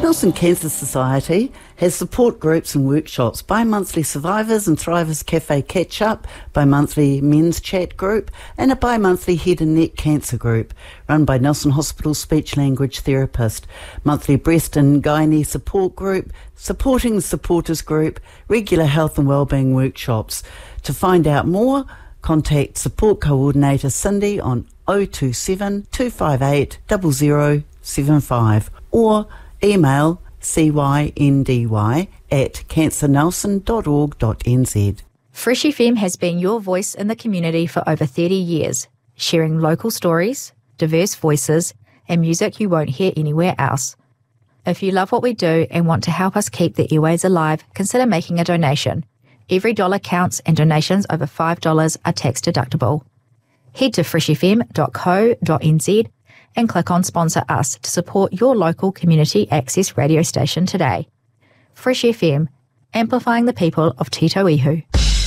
Nelson Cancer Society has support groups and workshops, bi-monthly Survivors and Thrivers Cafe Catch-Up, bi-monthly Men's Chat group and a bi-monthly Head and Neck Cancer group run by Nelson Hospital Speech Language Therapist, monthly Breast and Gynae Support Group, Supporting the Supporters Group, regular health and wellbeing workshops. To find out more, contact Support Coordinator Cindy on 027 258 0075 or email cyndy@cancernelson.org.nz. Fresh FM has been your voice in the community for over 30 years, sharing local stories, diverse voices, and music you won't hear anywhere else. If you love what we do and want to help us keep the airways alive, consider making a donation. Every dollar counts and donations over $5 are tax deductible. Head to freshfm.co.nz and click on Sponsor Us to support your local community access radio station today. Fresh FM, amplifying the people of Tito Ihu.